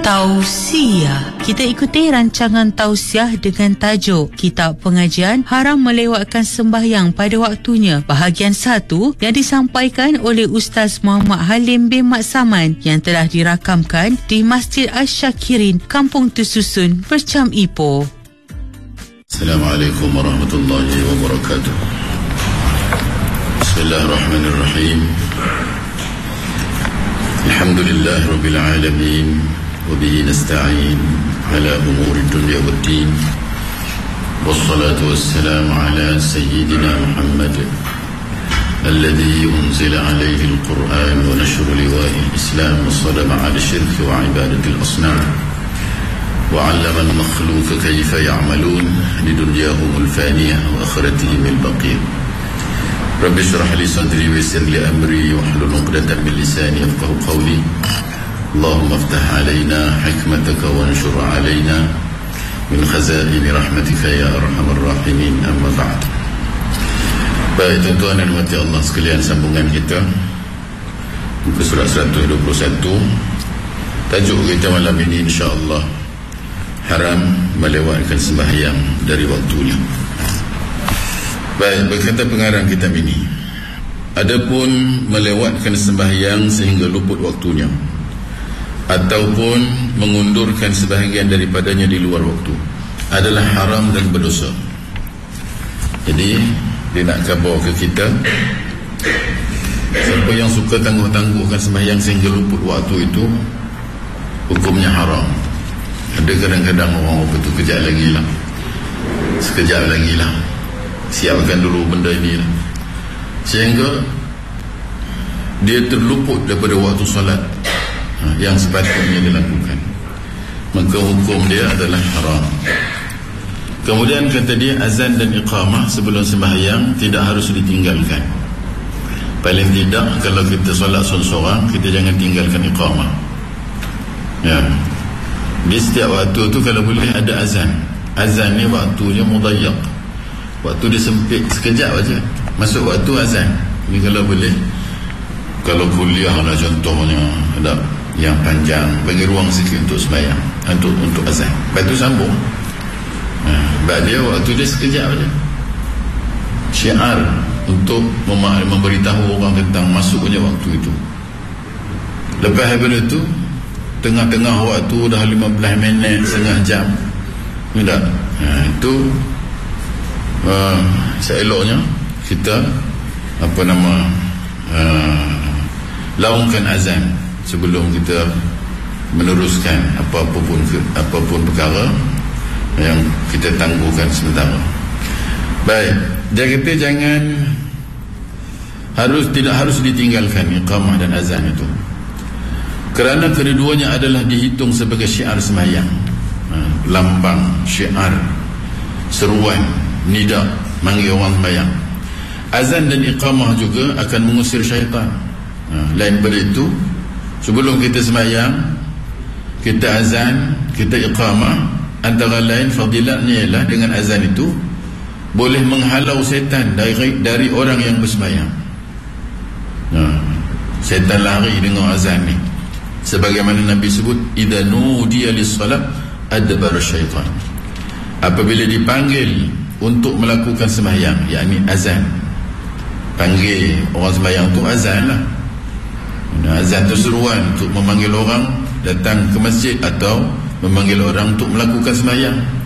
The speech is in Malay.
Tausiah. Kita ikuti rancangan tausiah dengan tajuk Kitab Pengajian Haram Melewatkan Sembahyang pada Waktunya, bahagian 1 yang disampaikan oleh Ustaz Muhammad Halim bin Mat Saman yang telah dirakamkan di Masjid Asy-Syakirin, Kampung Tususun, Percam Ipoh. Assalamualaikum warahmatullahi wabarakatuh. Bismillahirrahmanirrahim. Alhamdulillah Rabbil Alamin. وبه نستعين على أمور الدنيا والدين والصلاة والسلام على سيدنا محمد الذي أنزل عليه القرآن ونشر لواء الإسلام وصدم على الشرك وعبادة الأصنام وعلم المخلوق كيف يعملون لدنياهم الفانية وآخرتهم البقية. رب اشرح لي صدري ويسر لي أمري واحلل عقدة من لساني يفقهوا قولي. اللهم افتح علينا حكمتك وانشر علينا من خزائن رحمتك يا أرحم الراحمين. أما بعد. Baik tuan-tuan dan hadirat Allah sekalian, sambungan kita muka surat 121. Tajuk kita malam ini insya-Allah haram melewatkan sembahyang dari waktunya. Baik, berkata pengarang kitab ini, adapun melewatkan sembahyang sehingga luput waktunya ataupun mengundurkan sebahagian daripadanya di luar waktu adalah haram dan berdosa. Jadi dia nak khabar ke kita, siapa yang suka tangguh-tangguhkan sembahyang sehingga luput waktu itu, hukumnya haram. Ada kadang-kadang orang itu kejap lagi lah, sekejap lagi lah, siapkan dulu benda ini lah, sehingga dia terluput daripada waktu solat yang sepatutnya dilakukan, maka hukum dia adalah haram. Kemudian kata dia, azan dan iqamah sebelum sembahyang tidak harus ditinggalkan. Paling tidak kalau kita solat seorang-seorang, kita jangan tinggalkan iqamah ya. Di setiap waktu tu kalau boleh ada azan. Azan ni waktunya mudayyak, waktu dia sempit, sekejap aja masuk waktu azan. Ini kalau boleh. Kalau kuliah lah contohnya ada yang panjang, bagi ruang sikit untuk sembahyang, untuk azan, lepas tu sambung. Sebab dia waktu dia sekejap saja, syiar untuk memberitahu orang tentang masuknya waktu itu. Lepas daripada itu, tengah-tengah waktu dah 15 minit, setengah jam, tak? Itu seeloknya kita laungkan azan sebelum kita meneruskan apapun perkara yang kita tangguhkan sementara. Baik, dia kata tidak harus ditinggalkan iqamah dan azan itu, kerana kedua-duanya adalah dihitung sebagai syiar sembahyang, lambang, syiar, seruan, nida, manggil orang sembahyang. Azan dan iqamah juga akan mengusir syaitan. Lain pada itu, sebelum kita sembahyang, kita azan, kita iqamah, antara lain fadilatnya ialah dengan azan itu boleh menghalau setan dari orang yang bersembahyang. Setan lari dengan azan ni, sebagaimana Nabi sebut, idza nudiya lis-salat adbara syaitan. Apabila dipanggil untuk melakukan sembahyang, yakni azan, panggil orang sembahyang tu azan lah. Azan tu seruan untuk memanggil orang datang ke masjid atau memanggil orang untuk melakukan sembahyang.